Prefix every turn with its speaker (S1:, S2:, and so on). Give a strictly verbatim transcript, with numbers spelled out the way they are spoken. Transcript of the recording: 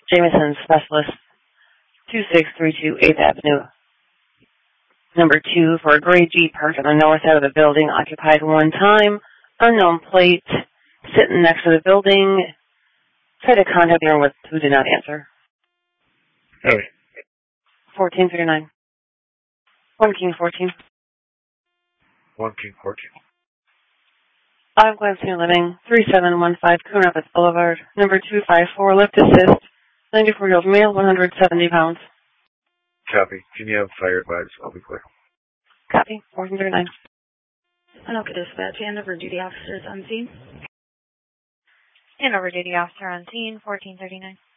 S1: Jameson Specialist, two six three two eighth Avenue. Number two, for a gray Jeep parked on the north side of the building, occupied one time, unknown plate, sitting next to the building. Tried to contact the owner with who did not answer.
S2: Okay.
S1: fourteen thirty-nine. One King fourteen.
S2: One King fourteen.
S1: Five Gladstone Living, three seven one five Coon Rapids Boulevard, number two five four, lift assist, ninety-four year old male, one hundred seventy pounds.
S2: Copy. Can you have fire advice? I'll be quick.
S1: Copy. fourteen thirty-nine.
S3: Anoka Dispatch, hand over duty officers on scene.
S4: Hand over duty officer on scene, fourteen thirty-nine.